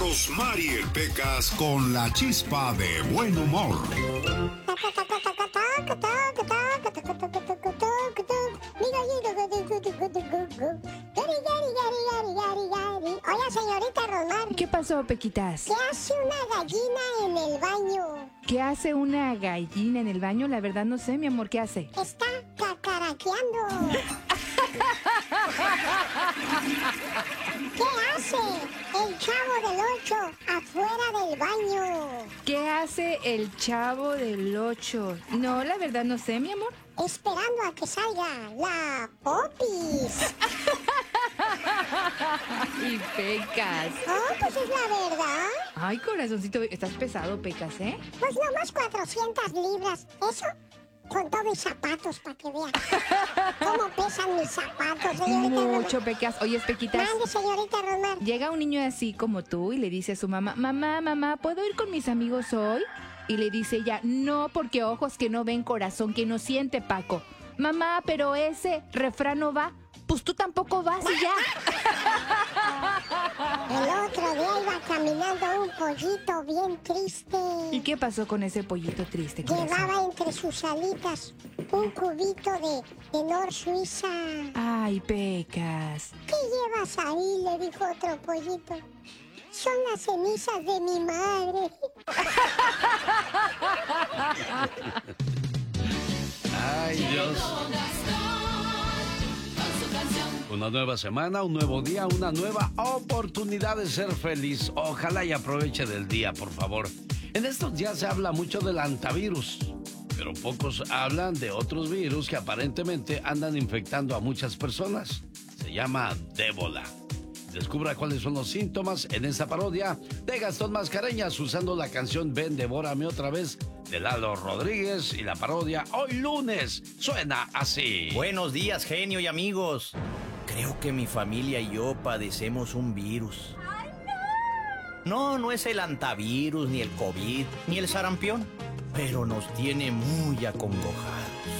Rosmarie Pecas con la chispa de buen humor. Hola, señorita Rosmar. ¿Qué pasó, Pequitas? ¿Qué hace una gallina en el baño? ¿Qué hace una gallina en el baño? La verdad no sé, mi amor, ¿qué hace? Está cacaraqueando. ¿Qué hace el Chavo del 8 afuera del baño? ¿Qué hace el Chavo del 8? No, la verdad no sé, mi amor. Esperando a que salga la Popis. Y Pecas. Oh, pues es la verdad. Ay, corazoncito, estás pesado, Pecas, ¿eh? Pues nomás 400 libras. Eso con todos mis zapatos, para que vean cómo pesan mis zapatos, señorita Mucho, Rosmar. Pecas. Oye, Pequitas. Mande, señorita Rosmar. Llega un niño así como tú y le dice a su mamá, mamá, ¿puedo ir con mis amigos hoy? Y le dice ella, no, porque ojos que no ven, corazón que no siente, Paco. Mamá, pero ese refrán no va. Pues tú tampoco vas y ya. El otro día iba caminando un pollito bien triste. ¿Y qué pasó con ese pollito triste, corazón? Llevaba entre sus alitas un cubito de Nor Suiza. Ay, Pecas. ¿Qué llevas ahí? Le dijo otro pollito. Son las cenizas de mi madre. Ay, Dios. Una nueva semana, un nuevo día, una nueva oportunidad de ser feliz. Ojalá y aproveche del día, por favor. En estos días se habla mucho del antivirus, pero pocos hablan de otros virus que aparentemente andan infectando a muchas personas. Se llama Débola. Descubra cuáles son los síntomas en esta parodia de Gastón Mascareñas usando la canción Ven, devórame otra vez de Lalo Rodríguez y la parodia Hoy Lunes suena así. Buenos días, genio y amigos. Creo que mi familia y yo padecemos un virus. ¡Ay, no! No es el antivirus, ni el COVID, ni el sarampión, pero nos tiene muy acongojados.